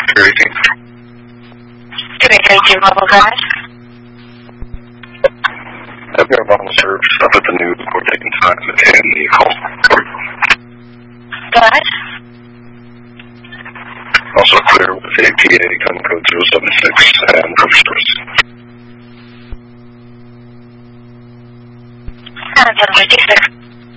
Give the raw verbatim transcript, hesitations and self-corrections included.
February eighteenth. February thirty-two, Mobile Drive. I've got a bottle served up at the new court taking time in the call. Go ahead. Also clear with A P A gun code zero seven six and grocery stores. seven fifty-six,